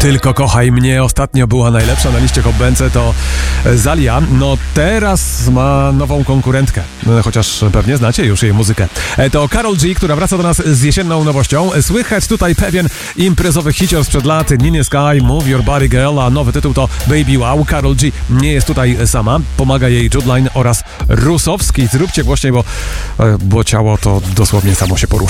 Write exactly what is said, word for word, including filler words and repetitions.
Tylko kochaj mnie ostatnio była najlepsza na liście Hot Bence, to Zalia. No teraz ma nową konkurentkę, chociaż pewnie znacie już jej muzykę. To Karol G, która wraca do nas z jesienną nowością. Słychać tutaj pewien imprezowy hicior sprzed lat, Ninja Sky, Move Your Body Girl, a nowy tytuł to Baby Wow. Karol G nie jest tutaj sama, pomaga jej Judline oraz Rusowski. Zróbcie głośniej, bo, bo ciało to dosłownie samo się porusza.